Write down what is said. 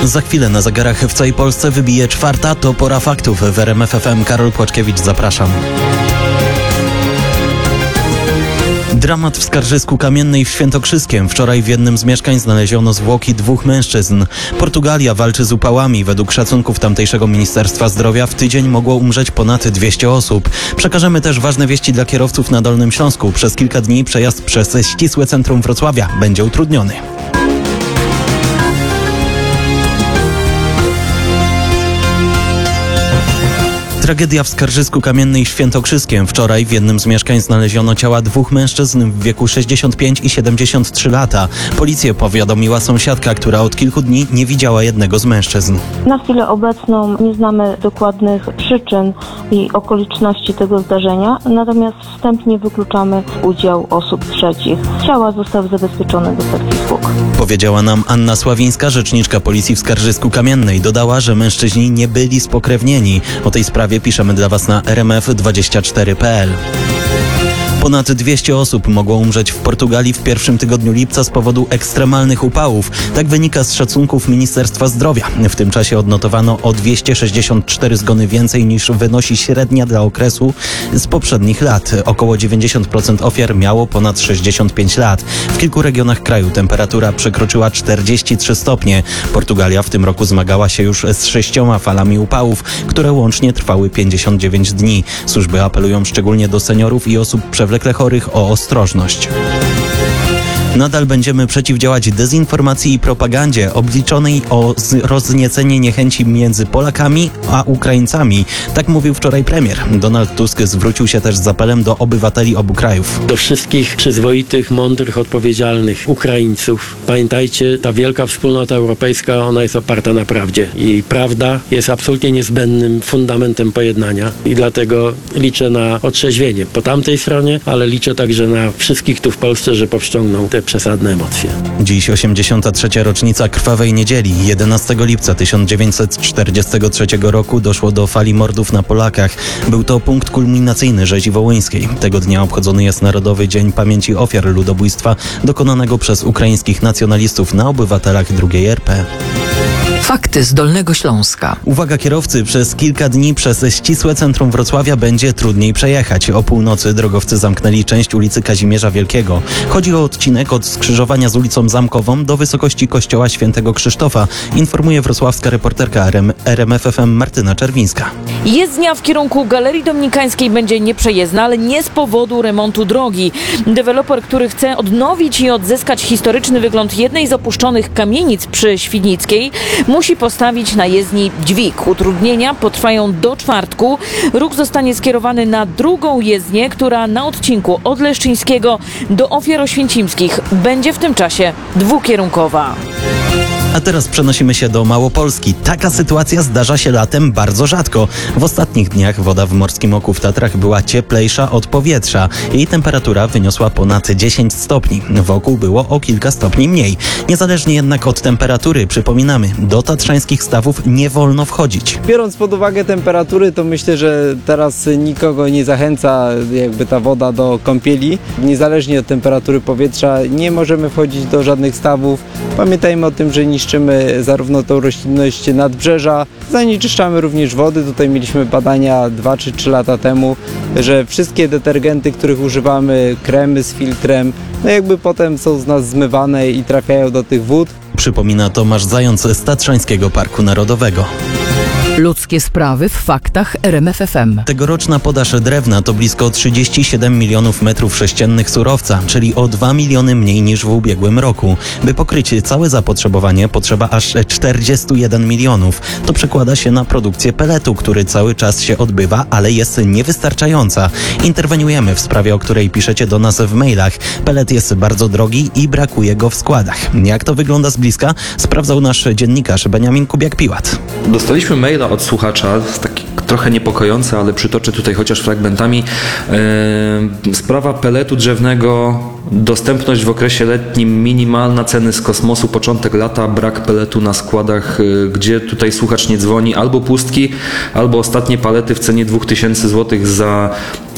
Za chwilę na zegarach w całej Polsce wybije 4, to pora faktów. W RMF FM Karol Płaczkiewicz, zapraszam. Dramat w Skarżysku-Kamiennej w Świętokrzyskiem. Wczoraj w jednym z mieszkań znaleziono zwłoki 2 mężczyzn. Portugalia walczy z upałami. Według szacunków tamtejszego Ministerstwa Zdrowia w tydzień mogło umrzeć ponad 200 osób. Przekażemy też ważne wieści dla kierowców na Dolnym Śląsku. Przez kilka dni przejazd przez ścisłe centrum Wrocławia będzie utrudniony. Tragedia w Skarżysku-Kamiennej w Świętokrzyskiem. Wczoraj w jednym z mieszkań znaleziono ciała 2 mężczyzn w wieku 65 i 73 lata. Policję powiadomiła sąsiadka, która od kilku dni nie widziała jednego z mężczyzn. Na chwilę obecną nie znamy dokładnych przyczyn i okoliczności tego zdarzenia, natomiast wstępnie wykluczamy udział osób trzecich. Ciała zostały zabezpieczone do sekcji zwłok. Powiedziała nam Anna Sławińska, rzeczniczka policji w Skarżysku-Kamiennej. Dodała, że mężczyźni nie byli spokrewnieni. O tej sprawie piszemy dla Was na rmf24.pl. Ponad 200 osób mogło umrzeć w Portugalii w pierwszym tygodniu lipca z powodu ekstremalnych upałów. Tak wynika z szacunków Ministerstwa Zdrowia. W tym czasie odnotowano o 264 zgony więcej niż wynosi średnia dla okresu z poprzednich lat. Około 90% ofiar miało ponad 65 lat. W kilku regionach kraju temperatura przekroczyła 43 stopnie. Portugalia w tym roku zmagała się już z 6 falami upałów, które łącznie trwały 59 dni. Służby apelują szczególnie do seniorów i osób przewlekle chorych o ostrożność. Nadal będziemy przeciwdziałać dezinformacji i propagandzie obliczonej o rozniecenie niechęci między Polakami a Ukraińcami. Tak mówił wczoraj premier. Donald Tusk zwrócił się też z apelem do obywateli obu krajów. Do wszystkich przyzwoitych, mądrych, odpowiedzialnych Ukraińców. Pamiętajcie, ta wielka wspólnota europejska, ona jest oparta na prawdzie. I prawda jest absolutnie niezbędnym fundamentem pojednania. I dlatego liczę na otrzeźwienie po tamtej stronie, ale liczę także na wszystkich tu w Polsce, że powściągną te przesadne emocje. Dziś 83. rocznica Krwawej Niedzieli. 11 lipca 1943 roku doszło do fali mordów na Polakach. Był to punkt kulminacyjny rzezi wołyńskiej. Tego dnia obchodzony jest Narodowy Dzień Pamięci Ofiar Ludobójstwa dokonanego przez ukraińskich nacjonalistów na obywatelach II RP. Fakty z Dolnego Śląska. Uwaga kierowcy, przez kilka dni przez ścisłe centrum Wrocławia będzie trudniej przejechać. O północy drogowcy zamknęli część ulicy Kazimierza Wielkiego. Chodzi o odcinek od skrzyżowania z ulicą Zamkową do wysokości kościoła Świętego Krzysztofa, informuje wrocławska reporterka RMF FM Martyna Czerwińska. Jezdnia w kierunku Galerii Dominikańskiej będzie nieprzejezdna, ale nie z powodu remontu drogi. Deweloper, który chce odnowić i odzyskać historyczny wygląd jednej z opuszczonych kamienic przy Świdnickiej, musi postawić na jezdni dźwig. Utrudnienia potrwają do czwartku. Ruch zostanie skierowany na drugą jezdnię, która na odcinku od Leszczyńskiego do Ofiaroświęcimskich będzie w tym czasie dwukierunkowa. A teraz przenosimy się do Małopolski. Taka sytuacja zdarza się latem bardzo rzadko. W ostatnich dniach woda w Morskim Oku w Tatrach była cieplejsza od powietrza. Jej temperatura wyniosła ponad 10 stopni. Wokół było o kilka stopni mniej. Niezależnie jednak od temperatury, przypominamy, do tatrzańskich stawów nie wolno wchodzić. Biorąc pod uwagę temperatury, to myślę, że teraz nikogo nie zachęca jakby ta woda do kąpieli. Niezależnie od temperatury powietrza nie możemy wchodzić do żadnych stawów. Pamiętajmy o tym, że niszczymy zarówno tą roślinność nadbrzeża, zanieczyszczamy również wody. Tutaj mieliśmy badania 2 czy 3 lata temu, że wszystkie detergenty, których używamy, kremy z filtrem, no jakby potem są z nas zmywane i trafiają do tych wód. Przypomina Tomasz Zając z Tatrzańskiego Parku Narodowego. Ludzkie sprawy w faktach RMF FM. Tegoroczna podaż drewna to blisko 37 milionów metrów sześciennych surowca, czyli o 2 miliony mniej niż w ubiegłym roku. By pokryć całe zapotrzebowanie potrzeba aż 41 milionów. To przekłada się na produkcję peletu, który cały czas się odbywa, ale jest niewystarczająca. Interweniujemy w sprawie, o której piszecie do nas w mailach. Pelet jest bardzo drogi i brakuje go w składach. Jak to wygląda z bliska, sprawdzał nasz dziennikarz Beniamin Kubiak-Piłat. Dostaliśmy maila od słuchacza, taki trochę niepokojący, ale przytoczę tutaj chociaż fragmentami. Sprawa peletu drzewnego, dostępność w okresie letnim, minimalna, ceny z kosmosu, początek lata, brak peletu na składach, gdzie tutaj słuchacz nie dzwoni, albo pustki, albo ostatnie palety w cenie 2000 zł za